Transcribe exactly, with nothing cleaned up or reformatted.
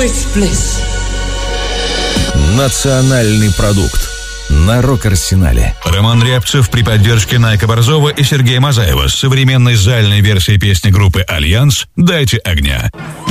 Breathless. Национальный продукт на Рок-Арсенале. Роман Рябцев при поддержке Найка Борзова и Сергея Мазаева с современной зальной версией песни группы «Альянс» «Дайте огня».